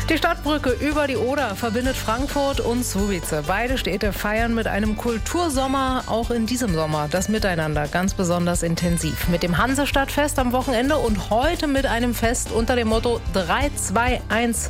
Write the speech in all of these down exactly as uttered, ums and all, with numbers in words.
Die Stadtbrücke über die Oder verbindet Frankfurt und Słubice. Beide Städte feiern mit einem Kultursommer auch in diesem Sommer das Miteinander ganz besonders intensiv. Mit dem Hansestadtfest am Wochenende und heute mit einem Fest unter dem Motto drei, zwei, eins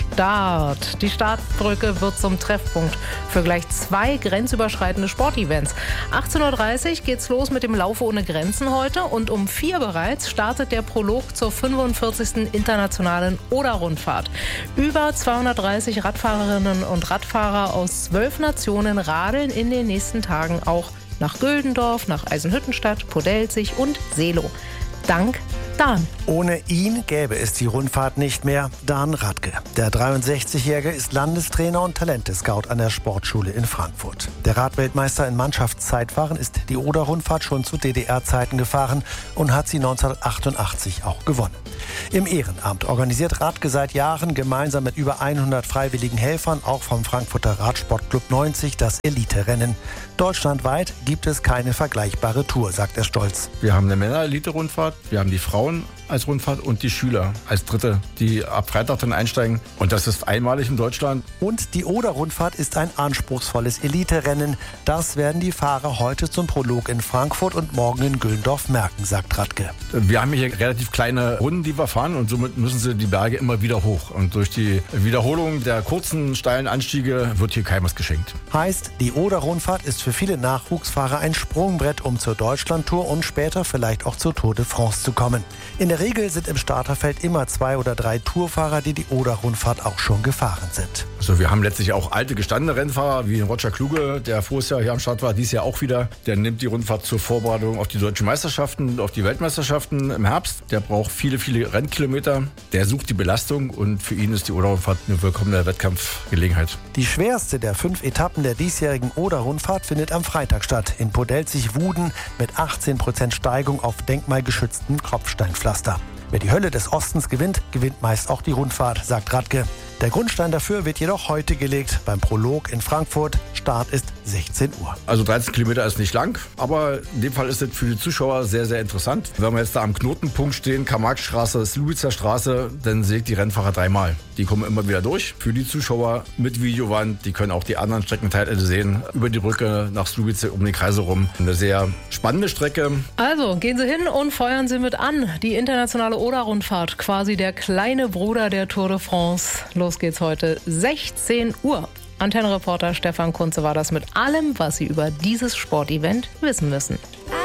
Start. Die Stadtbrücke wird zum Treffpunkt für gleich zwei grenzüberschreitende Sportevents. achtzehn Uhr dreißig geht's los mit dem Lauf ohne Grenzen heute und um vier bereits startet der Prolog zur fünfundvierzigsten Internationalen Oder-Rundfahrt. Über zweihundertdreißig Radfahrerinnen und Radfahrer aus zwölf Nationen radeln in den nächsten Tagen auch nach Güldendorf, nach Eisenhüttenstadt, Podelzig und Seelow. Dank Dan. Ohne ihn gäbe es die Rundfahrt nicht mehr. Dan Radke. Der dreiundsechzigjährige ist Landestrainer und Talente-Scout an der Sportschule in Frankfurt. Der Radweltmeister in Mannschaftszeitfahren ist die Oder-Rundfahrt schon zu D D R-Zeiten gefahren und hat sie neunzehnhundertachtundachtzig auch gewonnen. Im Ehrenamt organisiert Radke seit Jahren gemeinsam mit über hundert freiwilligen Helfern, auch vom Frankfurter Radsportclub neunzig, das Elite-Rennen. Deutschlandweit gibt es keine vergleichbare Tour, sagt er stolz. Wir haben eine Männer-Elite-Rundfahrt, wir haben die Frauen als Rundfahrt und die Schüler als Dritte, die ab Freitag dann einsteigen. Und das ist einmalig in Deutschland. Und die Oder-Rundfahrt ist ein anspruchsvolles Elite-Rennen. Das werden die Fahrer heute zum Prolog in Frankfurt und morgen in Güldendorf merken, sagt Radke. Wir haben hier relativ kleine Runden, die wir fahren und somit müssen sie die Berge immer wieder hoch. Und durch die Wiederholung der kurzen, steilen Anstiege wird hier keinem was geschenkt. Heißt, die Oder-Rundfahrt ist für viele Nachwuchsfahrer ein Sprungbrett, um zur Deutschlandtour und später vielleicht auch zur Tour de France zu kommen. In der Regel sind im Starterfeld immer zwei oder drei Tourfahrer, die die Oder-Rundfahrt auch schon gefahren sind. Also wir haben letztlich auch alte gestandene Rennfahrer, wie Roger Kluge, der voriges Jahr hier am Start war, dieses Jahr auch wieder. Der nimmt die Rundfahrt zur Vorbereitung auf die deutschen Meisterschaften, auf die Weltmeisterschaften im Herbst. Der braucht viele, viele Rennkilometer. Der sucht die Belastung und für ihn ist die Oder-Rundfahrt eine willkommene Wettkampfgelegenheit. Die schwerste der fünf Etappen der diesjährigen Oder-Rundfahrt findet am Freitag statt. In Podelzig-Wuden mit achtzehn Prozent Steigung auf denkmalgeschütztem Kopfsteinpflaster. Wer die Hölle des Ostens gewinnt, gewinnt meist auch die Rundfahrt, sagt Radke. Der Grundstein dafür wird jedoch heute gelegt beim Prolog in Frankfurt. Start ist sechzehn Uhr. Also dreizehn Kilometer ist nicht lang, aber in dem Fall ist es für die Zuschauer sehr, sehr interessant. Wenn wir jetzt da am Knotenpunkt stehen, Karl-Marx-Straße, Słubicer Straße, dann sägt die Rennfahrer dreimal. Die kommen immer wieder durch. Für die Zuschauer mit Videowand, die können auch die anderen Streckenteile sehen. Über die Brücke nach Słubice, um die Kreise rum. Eine sehr spannende Strecke. Also gehen Sie hin und feuern Sie mit an. Die internationale Oder-Rundfahrt, quasi der kleine Bruder der Tour de France. Los geht's heute, sechzehn Uhr. Antennenreporter Stefan Kunze war das mit allem, was Sie über dieses Sportevent wissen müssen.